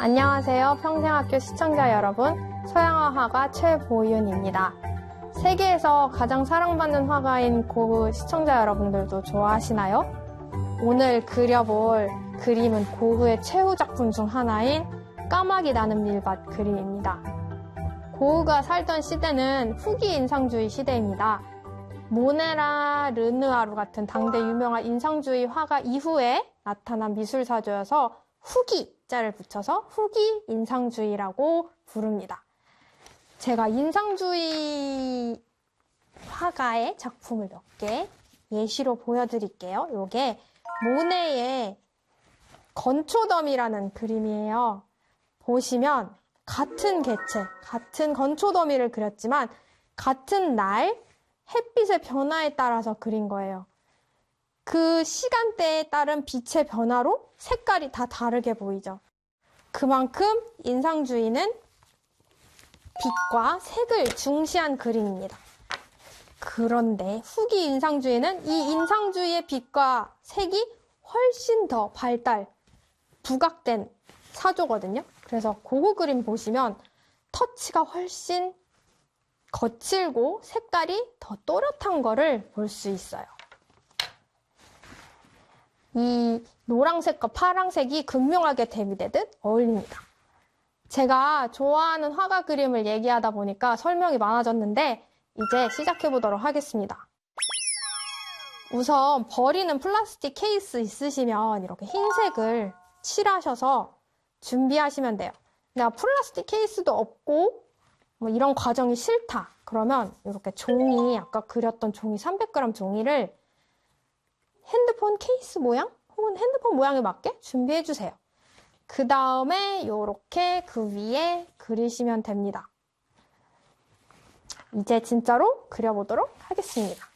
안녕하세요. 평생학교 시청자 여러분, 서양화 화가 최보윤입니다. 세계에서 가장 사랑받는 화가인 고흐 시청자 여러분들도 좋아하시나요? 오늘 그려볼 그림은 고흐의 최후 작품 중 하나인 까마귀 나는 밀밭 그림입니다. 고흐가 살던 시대는 후기 인상주의 시대입니다. 모네라, 르누아르 같은 당대 유명한 인상주의 화가 이후에 나타난 미술사조여서 후기자를 붙여서 후기 인상주의라고 부릅니다. 제가 인상주의 화가의 작품을 몇 개 예시로 보여드릴게요. 이게 모네의 건초더미라는 그림이에요. 보시면 같은 개체, 같은 건초더미를 그렸지만 같은 날 햇빛의 변화에 따라서 그린 거예요. 그 시간대에 따른 빛의 변화로 색깔이 다 다르게 보이죠. 그만큼 인상주의는 빛과 색을 중시한 그림입니다. 그런데 후기 인상주의는 이 인상주의의 빛과 색이 훨씬 더 부각된 사조거든요. 그래서 고흐 그림 보시면 터치가 훨씬 거칠고 색깔이 더 또렷한 거를 볼 수 있어요. 이 노란색과 파란색이 극명하게 대비되듯 어울립니다. 제가 좋아하는 화가 그림을 얘기하다 보니까 설명이 많아졌는데 이제 시작해보도록 하겠습니다. 우선 버리는 플라스틱 케이스 있으시면 이렇게 흰색을 칠하셔서 준비하시면 돼요. 내가 플라스틱 케이스도 없고 뭐 이런 과정이 싫다. 그러면 이렇게 종이, 아까 그렸던 종이 300g 종이를 핸드폰 케이스 모양 혹은 핸드폰 모양에 맞게 준비해 주세요. 그 다음에 이렇게 그 위에 그리시면 됩니다. 이제 진짜로 그려보도록 하겠습니다.